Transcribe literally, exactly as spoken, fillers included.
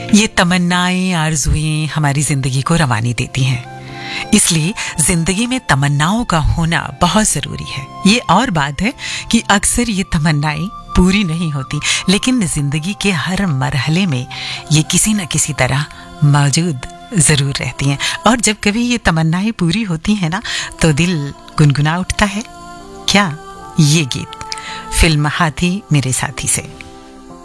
ये तमन्नाएं, आरज़ुएं हमारी जिंदगी को रवानी देती हैं। इसलिए जिंदगी में तमन्नाओं का होना बहुत जरूरी है। ये और बात है कि अक्सर ये तमन्नाएं पूरी नहीं होती, लेकिन जिंदगी के हर मरहले में ये किसी न किसी तरह मौजूद जरूर रहती हैं। और जब कभी ये तमन्नाएं पूरी होती हैं ना, तो दिल गुनगुना उठता है। क्या ये गीत फिल्म हाथी मेरे साथी से।